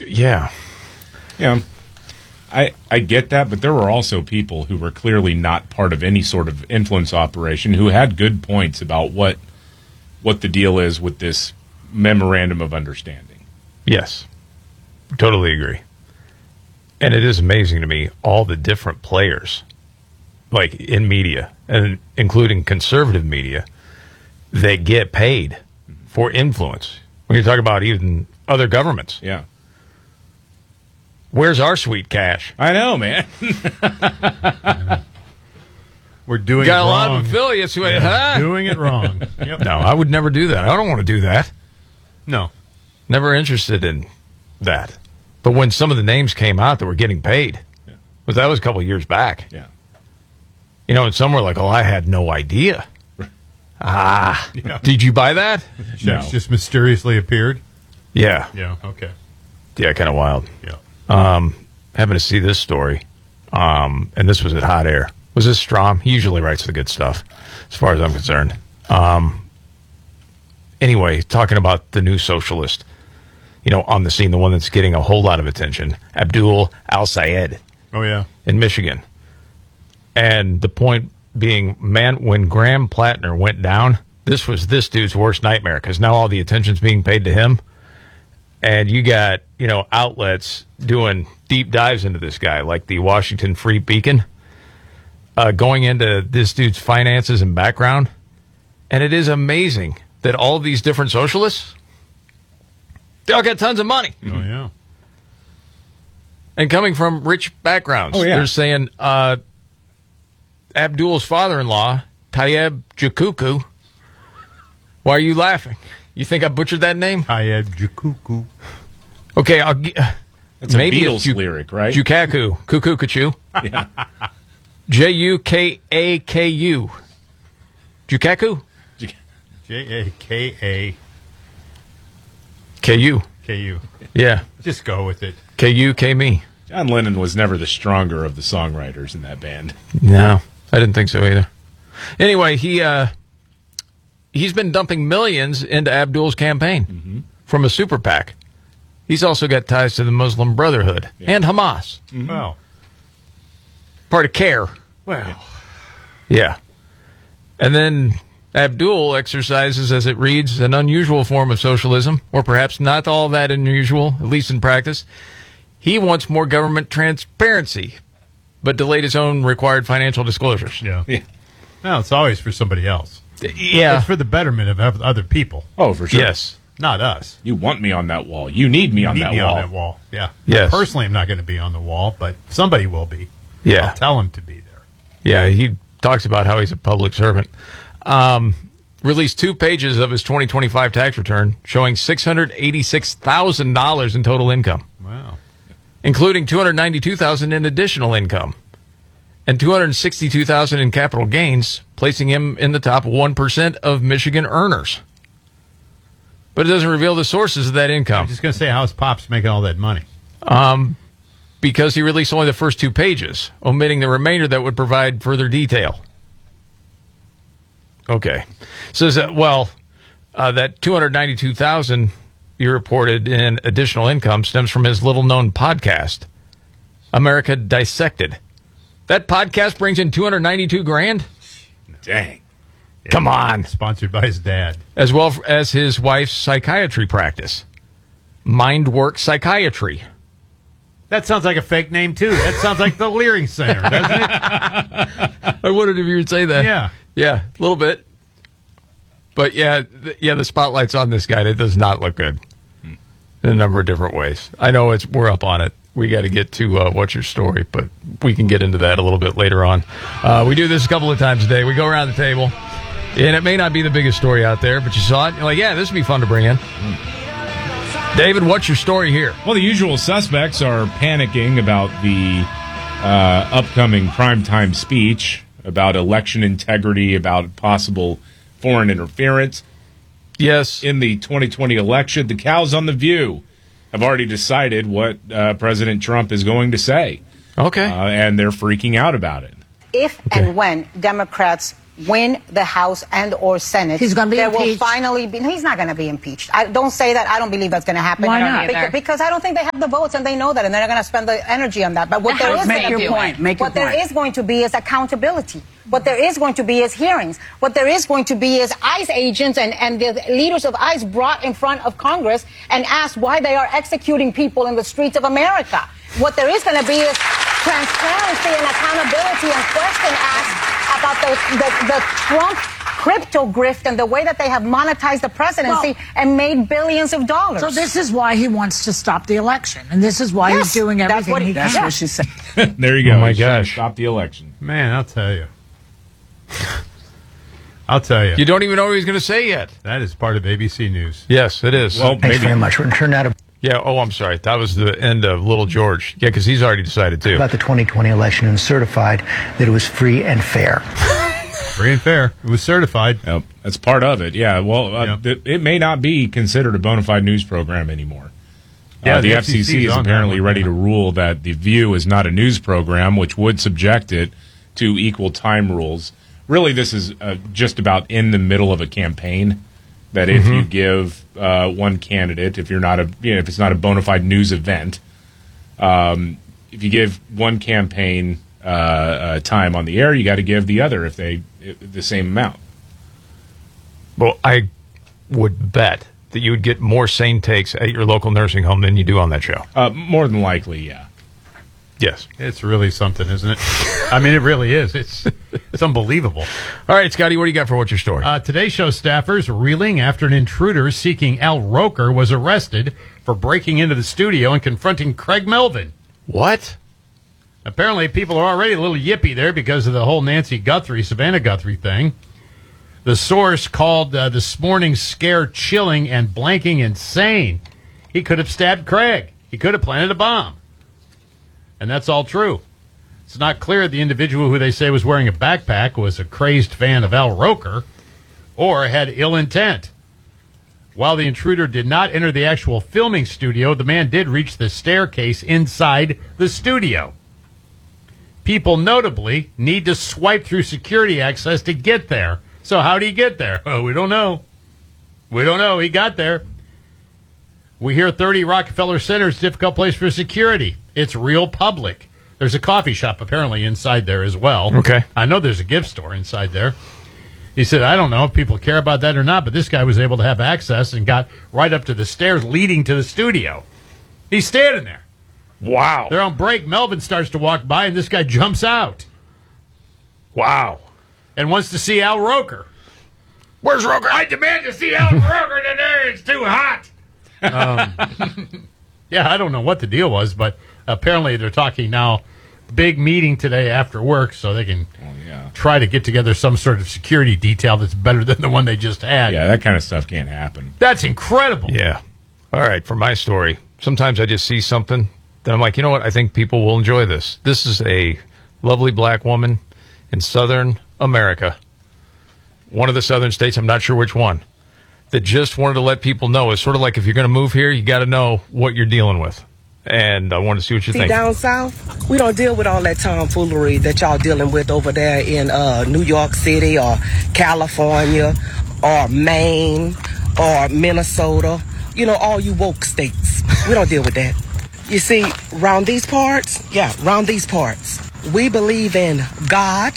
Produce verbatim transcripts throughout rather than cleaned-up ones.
Yeah. Yeah. I, I get that, but there were also people who were clearly not part of any sort of influence operation who had good points about what what the deal is with this memorandum of understanding. Yes. Totally agree. And it is amazing to me, all the different players, like in media, and including conservative media, they get paid for influence. When you talk about even other governments. Yeah. Where's our sweet cash? I know, man. We're doing Got it a lot wrong. of affiliates who, Yeah, huh? doing it wrong. Yep. No, I would never do that. I don't want to do that. No. Never interested in that. But when some of the names came out that were getting paid, Yeah. but that was a couple of years back. Yeah. You know, and some were like, oh, I had no idea. Ah, Yeah. did you buy that? Checks No. just mysteriously appeared. Yeah. Yeah. Okay. Yeah, kind of wild. Yeah. Um, having to see this story, um, and this was at Hot Air. Was this Strom? He usually writes the good stuff, as far as I'm concerned. Um, anyway, talking about the new socialist, you know, on the scene, the one that's getting a whole lot of attention, Abdul Al-Sayed Oh yeah. in Michigan. And the point being, man, when Graham Plattner went down, this was this dude's worst nightmare, because now all the attention's being paid to him. And you got, you know, outlets doing deep dives into this guy, like the Washington Free Beacon, uh, going into this dude's finances and background. And it is amazing that all these different socialists, they all got tons of money. Oh yeah. And coming from rich backgrounds. Oh, yeah. They're saying uh, Abdul's father-in-law, Tayyip Jakuku, why are you laughing? You think I butchered that name? Tayyip Jakuku. Okay, I'll gi- It's a maybe Beatles it's Ju- lyric, right? Jukaku, Cuckoo Kachu. Yeah. J U K A K U. Jukaku? J A K A K U. K U. Yeah. Just go with it. K U, K me. John Lennon was never the stronger of the songwriters in that band. No, I didn't think so either. Anyway, he uh, he's been dumping millions into Abdul's campaign Mm-hmm. from a super PAC. He's also got ties to the Muslim Brotherhood Yeah. and Hamas, Mm-hmm. Well. part of CARE. Well. Yeah. And then Abdul exercises, as it reads, an unusual form of socialism, or perhaps not all that unusual, at least in practice. He wants more government transparency, but delayed his own required financial disclosures. Yeah. Yeah. No, it's always for somebody else. Yeah. It's for the betterment of oth- other people, Oh, for sure. Yes. not us. You want me on that wall. You need me on Need that me wall. on that wall. Yeah. Yes. Personally, I'm not going to be on the wall, but somebody will be. Yeah. I'll tell him to be there. Yeah, he talks about how he's a public servant. Um, released two pages of his twenty twenty-five tax return showing six hundred eighty-six thousand dollars in total income, Wow. including two hundred ninety-two thousand dollars in additional income and two hundred sixty-two thousand dollars in capital gains, placing him in the top one percent of Michigan earners. But it doesn't reveal the sources of that I'm income just going to say, how's Pops making all that money? because he released only the first two pages, omitting the remainder that would provide further detail. Okay. Says that, well, uh, that two hundred ninety-two thousand dollars you reported in additional income stems from his little-known podcast, America Dissected. That podcast brings in two hundred ninety-two grand? Dang. Come on. Sponsored by his dad. As well as his wife's psychiatry practice, Mindwork Psychiatry. That sounds like a fake name, too. That sounds like the Leering Center, doesn't it? I wondered if you would say that. Yeah. Yeah, a little bit. But yeah, th- yeah, the spotlight's on this guy. It does not look good in a number of different ways. I know it's we're up on it. We got to get to uh, What's Your Story, but we can get into that a little bit later on. Uh, we do this a couple of times a day. We go around the table, and it may not be the biggest story out there, but you saw it. You're like, yeah, this would be fun to bring in. David, what's your story here? Well, the usual suspects are panicking about the uh, upcoming primetime speech, about election integrity, about possible foreign interference. Yes. In the twenty twenty election, the cows on the View have already decided what uh, President Trump is going to say. Okay. Uh, and they're freaking out about it. If Okay. and when Democrats win the House and or Senate, He's gonna be there will impeached. finally be. He's not going to be impeached. I don't say that. I don't believe that's going to happen. Why not? Because, because I don't think they have the votes, and they know that, and they're not going to spend the energy on that. But what The there House is may going to do be, it. Make your what there point. is going to be is accountability. What there is going to be is hearings. What there is going to be is ICE agents and, and the leaders of ICE brought in front of Congress and asked why they are executing people in the streets of America. What there is going to be is transparency and accountability and question asked about the, the, the Trump crypto grift and the way that they have monetized the presidency Well, and made billions of dollars. So this is why he wants to stop the election, and this is why Yes, he's doing that's everything what he- he That's can. what she said. There you go. Oh, my He's trying to gosh. Stop the election. Man, I'll tell you. I'll tell you. You don't even know what he's going to say yet. That is part of A B C News. Yes, it is. Well, Thanks maybe. very much. We're going to turn now to yeah. Oh, I'm sorry. That was the end of Little George. Yeah, because he's already decided too. about the twenty twenty election and certified that it was free and fair. Free and fair. It was certified. Yep, that's part of it. Yeah. Well, uh, Yep. th- it may not be considered a bona fide news program anymore. Yeah, uh, the, the F C C F C C is is on that apparently one, ready yeah. to rule that The View is not a news program, which would subject it to equal time rules. Really, this is uh, just about in the middle of a campaign. That if Mm-hmm. you give uh, one candidate, if you're not a, you know, if it's not a bona fide news event, um, if you give one campaign uh, uh, time on the air, you got to give the other if they if, the same amount. Well, I would bet that you would get more sane takes at your local nursing home than you do on that show. Uh, more than likely, yeah. Yes. It's really something, isn't it? I mean, it really is. It's it's unbelievable. All right, Scotty, what do you got for what's your story? Uh, Today Show staffers reeling after an intruder seeking Al Roker was arrested for breaking into the studio and confronting Craig Melvin. what? Apparently, people are already a little yippy there because of the whole Nancy Guthrie, Savannah Guthrie thing. The source called uh, this morning's scare chilling and blanking insane. He could have stabbed Craig. He could have planted a bomb. And that's all true. It's not clear the individual who they say was wearing a backpack was a crazed fan of Al Roker or had ill intent. While the intruder did not enter the actual filming studio, the man did reach the staircase inside the studio. People notably need to swipe through security access to get there. So how did he get there? Oh, we don't know. We don't know. He got there. We hear thirty Rockefeller Center is a difficult place for security. It's real public. There's a coffee shop apparently inside there as well. Okay. I know there's a gift store inside there. He said, I don't know if people care about that or not, but this guy was able to have access and got right up to the stairs leading to the studio. He's standing there. Wow. They're on break. Melvin starts to walk by, and this guy jumps out Wow. and wants to see Al Roker. Where's Roker? I demand to see Al Roker today. It's too hot. Um, yeah, I don't know what the deal was, but apparently they're talking now. Big meeting today after work, so they can Oh, yeah. try to get together some sort of security detail that's better than the one they just had. Yeah, that kind of stuff can't happen. That's incredible. Yeah. All right, for my story, sometimes I just see something that I'm like, you know what? I think people will enjoy this. This is a lovely black woman in southern America, one of the southern states, I'm not sure which one, that just wanted to let people know. It's sort of like if you're going to move here, you got to know what you're dealing with. And I wanted to see what you See, think. down south, we don't deal with all that tomfoolery that y'all dealing with over there in uh, New York City or California or Maine or Minnesota. You know, all you woke states. We don't deal with that. You see, round these parts, yeah, round these parts, we believe in God,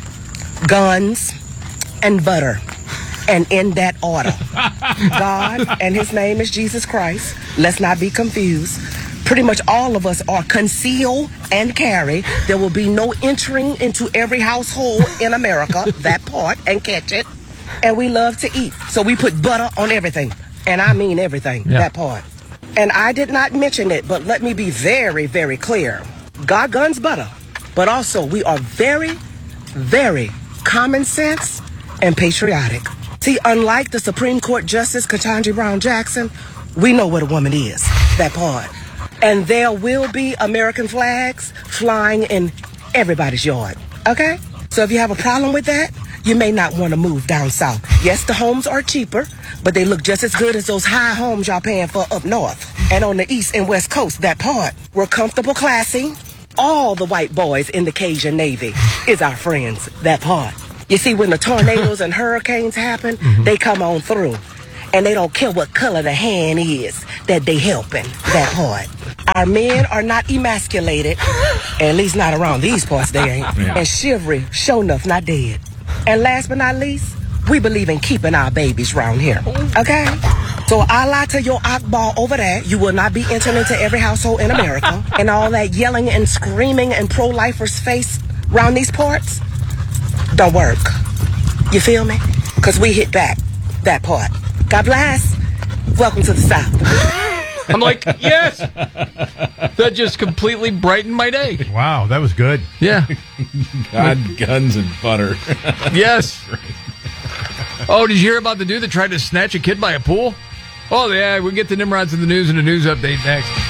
guns, and butter. And in that order. God, and his name is Jesus Christ. Let's not be confused. Pretty much all of us are conceal and carry. There will be no entering into every household in America, that part, and catch it. And we love to eat. So we put butter on everything. And I mean everything, Yeah. that part. And I did not mention it, but let me be very, very clear. God, guns, butter. But also, we are very, very common sense and patriotic. See, unlike the Supreme Court Justice Ketanji Brown Jackson, we know what a woman is, that part. And there will be American flags flying in everybody's yard, okay? So if you have a problem with that, you may not want to move down south. Yes, the homes are cheaper, but they look just as good as those high homes y'all paying for up north. And on the east and west coast, that part, we're comfortable, classy. All the white boys in the Cajun Navy is our friends, that part. You see, when the tornadoes and hurricanes happen, mm-hmm. they come on through. And they don't care what color the hand is that they helping that part. Our men are not emasculated, at least not around these parts they ain't. Yeah. And chivalry, sure enough, not dead. And last but not least, we believe in keeping our babies around here, okay? So I lie to your Akbar over there. You will not be entering into every household in America. And all that yelling and screaming in pro-lifers' face around these parts don't work. You feel me? Because we hit back that part. God bless. Welcome to the South. I'm like, yes. That just completely brightened my day. Wow, that was good. Yeah. God, guns, and butter. Yes. Oh, did you hear about the dude that tried to snatch a kid by a pool? Oh, yeah, we'll get to Nimrods in the news and the news update next.